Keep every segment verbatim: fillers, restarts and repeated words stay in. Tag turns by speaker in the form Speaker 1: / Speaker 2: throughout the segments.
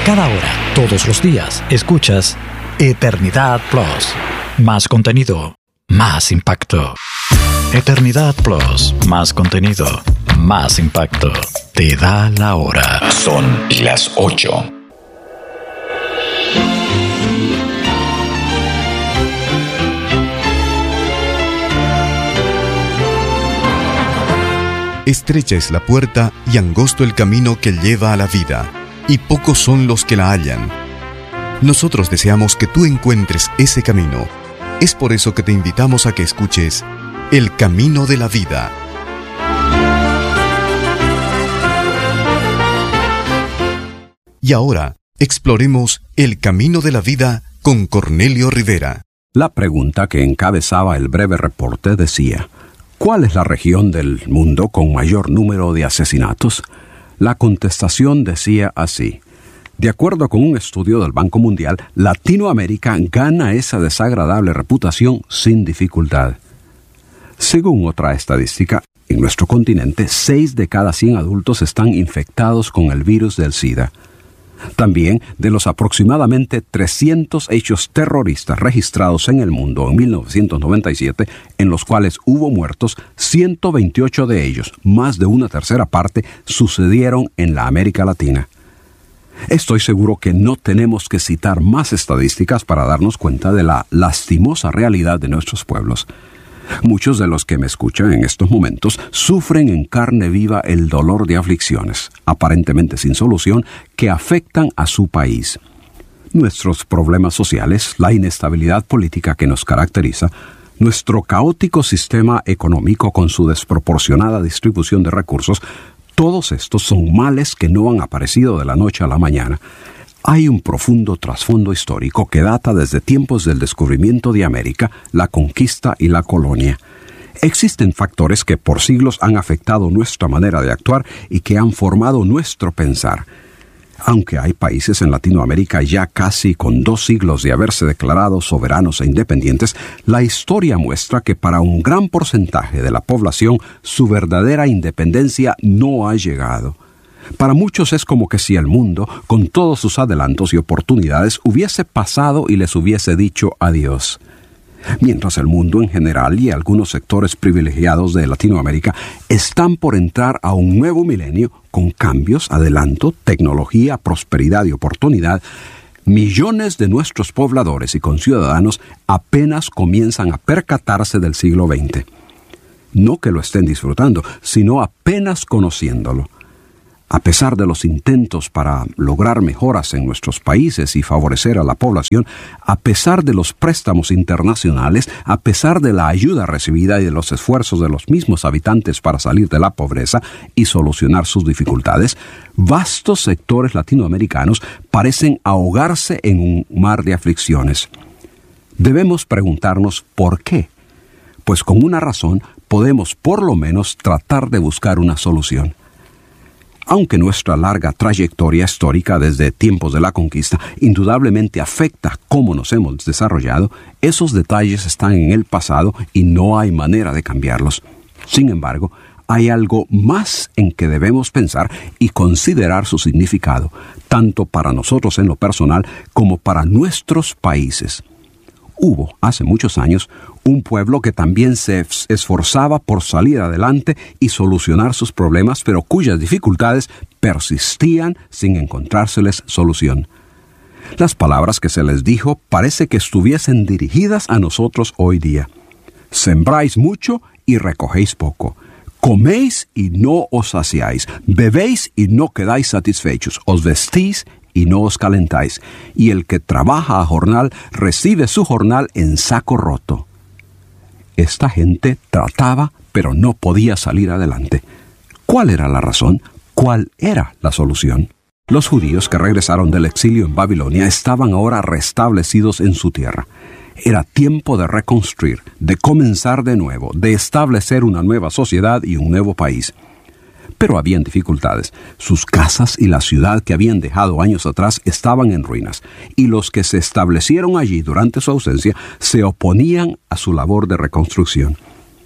Speaker 1: cada hora, todos los días, escuchas Eternidad Plus. Más contenido, más impacto. Eternidad Plus, más contenido, más impacto. Te da la hora.
Speaker 2: Son las ocho.
Speaker 3: Estrecha es la puerta y angosto el camino que lleva a la vida, y pocos son los que la hallan. Nosotros deseamos que tú encuentres ese camino. Es por eso que te invitamos a que escuches El Camino de la Vida. Y ahora, exploremos El Camino de la Vida con Cornelio Rivera.
Speaker 4: La pregunta que encabezaba el breve reporte decía: ¿cuál es la región del mundo con mayor número de asesinatos? La contestación decía así: de acuerdo con un estudio del Banco Mundial, Latinoamérica gana esa desagradable reputación sin dificultad. Según otra estadística, en nuestro continente, seis de cada cien adultos están infectados con el virus del SIDA. También, de los aproximadamente trescientos hechos terroristas registrados en el mundo en mil novecientos noventa y siete, en los cuales hubo muertos, ciento veintiocho de ellos, más de una tercera parte, sucedieron en la América Latina. Estoy seguro que no tenemos que citar más estadísticas para darnos cuenta de la lastimosa realidad de nuestros pueblos. Muchos de los que me escuchan en estos momentos sufren en carne viva el dolor de aflicciones, aparentemente sin solución, que afectan a su país. Nuestros problemas sociales, la inestabilidad política que nos caracteriza, nuestro caótico sistema económico con su desproporcionada distribución de recursos, todos estos son males que no han aparecido de la noche a la mañana. Hay un profundo trasfondo histórico que data desde tiempos del descubrimiento de América, la conquista y la colonia. Existen factores que por siglos han afectado nuestra manera de actuar y que han formado nuestro pensar. Aunque hay países en Latinoamérica ya casi con dos siglos de haberse declarado soberanos e independientes, la historia muestra que para un gran porcentaje de la población su verdadera independencia no ha llegado. Para muchos es como que si el mundo, con todos sus adelantos y oportunidades, hubiese pasado y les hubiese dicho adiós. Mientras el mundo en general y algunos sectores privilegiados de Latinoamérica están por entrar a un nuevo milenio con cambios, adelanto, tecnología, prosperidad y oportunidad, millones de nuestros pobladores y conciudadanos apenas comienzan a percatarse del siglo veinte. No que lo estén disfrutando, sino apenas conociéndolo. A pesar de los intentos para lograr mejoras en nuestros países y favorecer a la población, a pesar de los préstamos internacionales, a pesar de la ayuda recibida y de los esfuerzos de los mismos habitantes para salir de la pobreza y solucionar sus dificultades, vastos sectores latinoamericanos parecen ahogarse en un mar de aflicciones. Debemos preguntarnos ¿por qué? Pues con una razón podemos por lo menos tratar de buscar una solución. Aunque nuestra larga trayectoria histórica desde tiempos de la conquista indudablemente afecta cómo nos hemos desarrollado, esos detalles están en el pasado y no hay manera de cambiarlos. Sin embargo, hay algo más en que debemos pensar y considerar su significado, tanto para nosotros en lo personal como para nuestros países. Hubo, hace muchos años, un pueblo que también se esforzaba por salir adelante y solucionar sus problemas, pero cuyas dificultades persistían sin encontrárseles solución. Las palabras que se les dijo parece que estuviesen dirigidas a nosotros hoy día. Sembráis mucho y recogéis poco. Coméis y no os saciáis. Bebéis y no quedáis satisfechos. Os vestís y no os calentáis, y el que trabaja a jornal recibe su jornal en saco roto. Esta gente trataba, pero no podía salir adelante. ¿Cuál era la razón? ¿Cuál era la solución? Los judíos que regresaron del exilio en Babilonia estaban ahora restablecidos en su tierra. Era tiempo de reconstruir, de comenzar de nuevo, de establecer una nueva sociedad y un nuevo país. Pero habían dificultades. Sus casas y la ciudad que habían dejado años atrás estaban en ruinas, y los que se establecieron allí durante su ausencia se oponían a su labor de reconstrucción.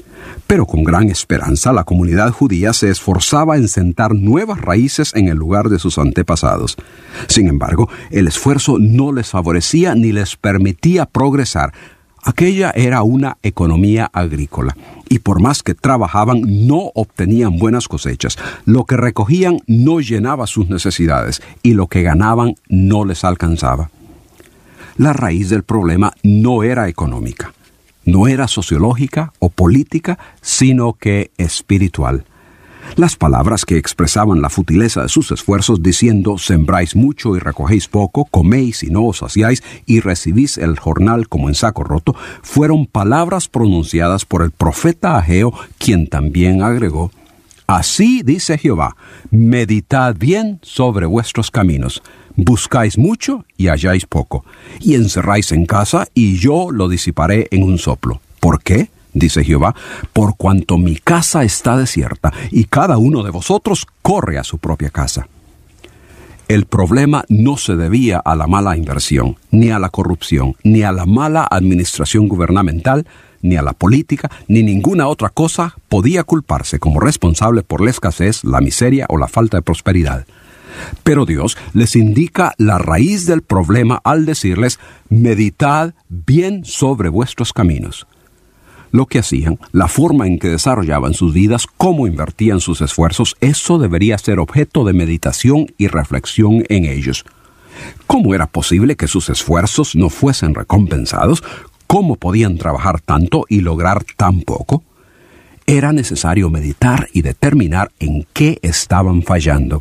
Speaker 4: Pero con gran esperanza, la comunidad judía se esforzaba en sentar nuevas raíces en el lugar de sus antepasados. Sin embargo, el esfuerzo no les favorecía ni les permitía progresar. Aquella era una economía agrícola, y por más que trabajaban, no obtenían buenas cosechas. Lo que recogían no llenaba sus necesidades, y lo que ganaban no les alcanzaba. La raíz del problema no era económica, no era sociológica o política, sino que espiritual. Las palabras que expresaban la futileza de sus esfuerzos, diciendo: sembráis mucho y recogéis poco, coméis y no os saciáis, y recibís el jornal como en saco roto, fueron palabras pronunciadas por el profeta Ageo, quien también agregó: así dice Jehová, meditad bien sobre vuestros caminos, buscáis mucho y halláis poco, y encerráis en casa, y yo lo disiparé en un soplo. ¿Por qué? Dice Jehová, por cuanto mi casa está desierta, y cada uno de vosotros corre a su propia casa. El problema no se debía a la mala inversión, ni a la corrupción, ni a la mala administración gubernamental, ni a la política, ni ninguna otra cosa podía culparse como responsable por la escasez, la miseria o la falta de prosperidad. Pero Dios les indica la raíz del problema al decirles: meditad bien sobre vuestros caminos. Lo que hacían, la forma en que desarrollaban sus vidas, cómo invertían sus esfuerzos, eso debería ser objeto de meditación y reflexión en ellos. ¿Cómo era posible que sus esfuerzos no fuesen recompensados? ¿Cómo podían trabajar tanto y lograr tan poco? Era necesario meditar y determinar en qué estaban fallando.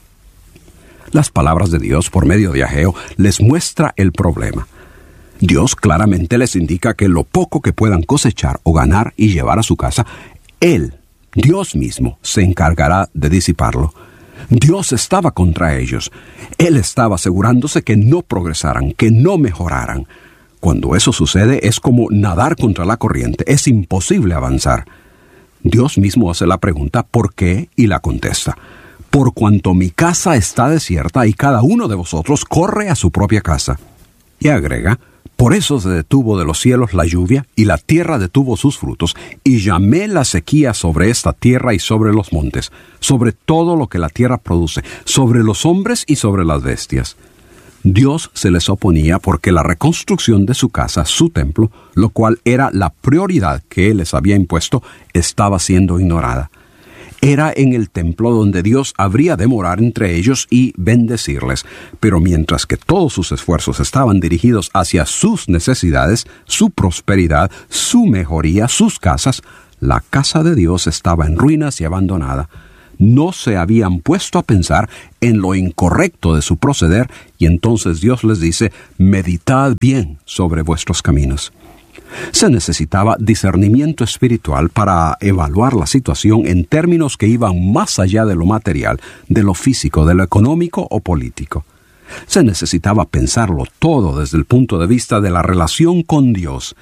Speaker 4: Las palabras de Dios por medio de Ageo les muestra el problema. Dios claramente les indica que lo poco que puedan cosechar o ganar y llevar a su casa, Él, Dios mismo, se encargará de disiparlo. Dios estaba contra ellos. Él estaba asegurándose que no progresaran, que no mejoraran. Cuando eso sucede, es como nadar contra la corriente. Es imposible avanzar. Dios mismo hace la pregunta ¿por qué? Y la contesta: por cuanto mi casa está desierta y cada uno de vosotros corre a su propia casa. Y agrega: por eso se detuvo de los cielos la lluvia, y la tierra detuvo sus frutos, y llamé la sequía sobre esta tierra y sobre los montes, sobre todo lo que la tierra produce, sobre los hombres y sobre las bestias. Dios se les oponía porque la reconstrucción de su casa, su templo, lo cual era la prioridad que Él les había impuesto, estaba siendo ignorada. Era en el templo donde Dios habría de morar entre ellos y bendecirles, pero mientras que todos sus esfuerzos estaban dirigidos hacia sus necesidades, su prosperidad, su mejoría, sus casas, la casa de Dios estaba en ruinas y abandonada. No se habían puesto a pensar en lo incorrecto de su proceder, y entonces Dios les dice: meditad bien sobre vuestros caminos. Se necesitaba discernimiento espiritual para evaluar la situación en términos que iban más allá de lo material, de lo físico, de lo económico o político. Se necesitaba pensarlo todo desde el punto de vista de la relación con Dios.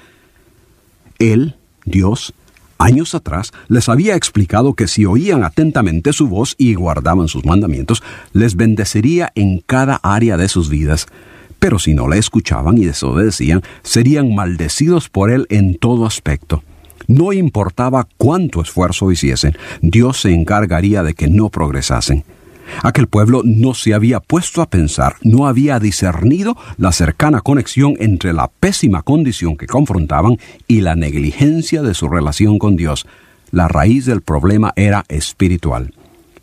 Speaker 4: Él, Dios, años atrás, les había explicado que si oían atentamente su voz y guardaban sus mandamientos, les bendeciría en cada área de sus vidas. Pero si no le escuchaban y desobedecían, serían maldecidos por Él en todo aspecto. No importaba cuánto esfuerzo hiciesen, Dios se encargaría de que no progresasen. Aquel pueblo no se había puesto a pensar, no había discernido la cercana conexión entre la pésima condición que confrontaban y la negligencia de su relación con Dios. La raíz del problema era espiritual.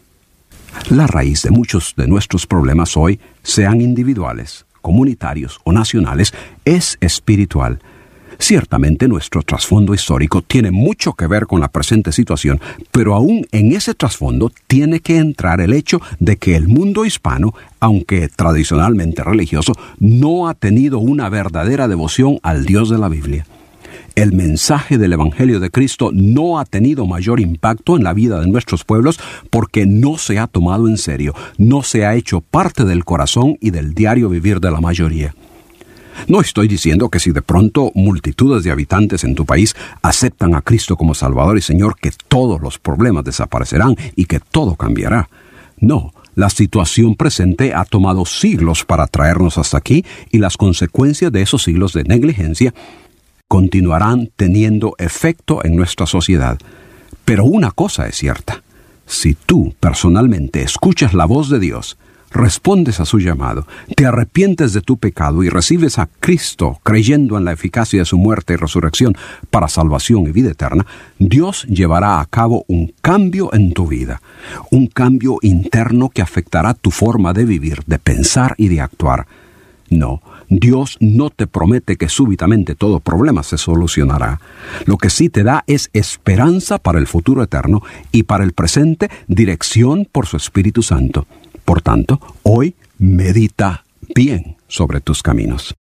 Speaker 4: La raíz de muchos de nuestros problemas hoy, sean individuales, comunitarios o nacionales, es espiritual. Ciertamente nuestro trasfondo histórico tiene mucho que ver con la presente situación, pero aún en ese trasfondo tiene que entrar el hecho de que el mundo hispano, aunque tradicionalmente religioso, no ha tenido una verdadera devoción al Dios de la Biblia. El mensaje del Evangelio de Cristo no ha tenido mayor impacto en la vida de nuestros pueblos porque no se ha tomado en serio, no se ha hecho parte del corazón y del diario vivir de la mayoría. No estoy diciendo que si de pronto multitudes de habitantes en tu país aceptan a Cristo como Salvador y Señor, que todos los problemas desaparecerán y que todo cambiará. No, la situación presente ha tomado siglos para traernos hasta aquí y las consecuencias de esos siglos de negligencia continuarán teniendo efecto en nuestra sociedad. Pero una cosa es cierta. Si tú personalmente escuchas la voz de Dios, respondes a su llamado, te arrepientes de tu pecado y recibes a Cristo creyendo en la eficacia de su muerte y resurrección para salvación y vida eterna, Dios llevará a cabo un cambio en tu vida, un cambio interno que afectará tu forma de vivir, de pensar y de actuar. No, Dios no te promete que súbitamente todo problema se solucionará. Lo que sí te da es esperanza para el futuro eterno y para el presente dirección por su Espíritu Santo. Por tanto, hoy medita bien sobre tus caminos.